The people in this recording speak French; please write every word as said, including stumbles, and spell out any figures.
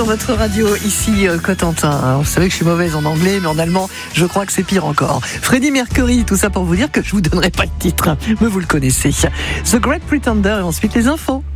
votre radio, ici euh, Cotentin. Alors, vous savez que je suis mauvaise en anglais, mais en allemand, je crois que c'est pire encore. Freddie Mercury, tout ça pour vous dire que je vous donnerai pas de titre, mais vous le connaissez. The Great Pretender, et ensuite les infos.